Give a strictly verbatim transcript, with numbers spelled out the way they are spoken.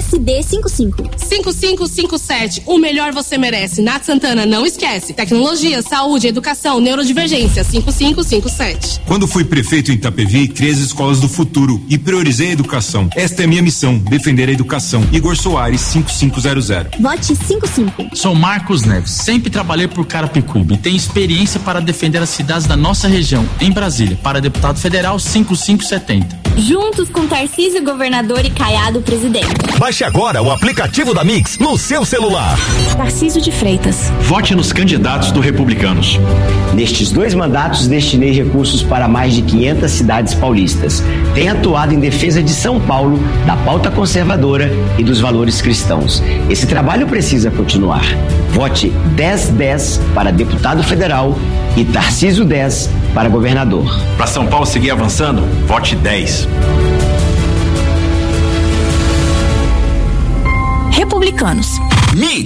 S D cinco cinco. cinco cinco cinco sete. O melhor você merece. Nath Santana, não esquece. Tecnologia, saúde, educação, neurodivergência. cinco cinco cinco sete. Quando fui prefeito em Itapevi, criei as escolas do futuro e priorizei a educação. Esta é minha missão, defender a educação. Igor Soares, cinco cinco zero zero. Vote cinco cinco. Sou Marcos Neves, sempre trabalhei por Carapicuíba e tenho experiência para defender as cidades da nossa região, em Brasília, para deputado federal cinco cinco setenta. Juntos com Tarcísio Governador e Caiado Presidente. Baixe agora o aplicativo da Mix no seu celular. Tarcísio de Freitas. Vote nos candidatos do Republicanos. Nestes dois mandatos, destinei recursos para mais de quinhentas cidades paulistas. Tenho atuado em defesa de São Paulo, da pauta conservadora e dos valores cristãos. Esse trabalho precisa continuar. Vote dez dez para deputado federal e Tarcísio dez para governador. Para São Paulo seguir avançando, vote dez. Republicanos. Mix.